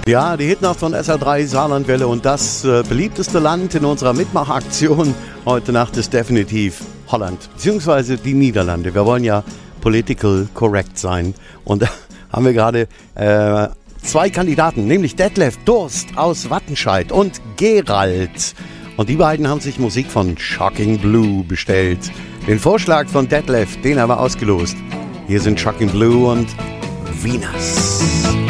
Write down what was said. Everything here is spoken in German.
Ja, die Hitnacht von SR3 Saarlandwelle und das beliebteste Land in unserer Mitmachaktion heute Nacht ist definitiv Holland, beziehungsweise die Niederlande. Wir wollen ja political correct sein und da haben wir gerade zwei Kandidaten, nämlich Detlef Durst aus Wattenscheid und Gerald. Und die beiden haben sich Musik von Shocking Blue bestellt. Den Vorschlag von Detlef, den haben wir ausgelost. Hier sind Shocking Blue und Venus.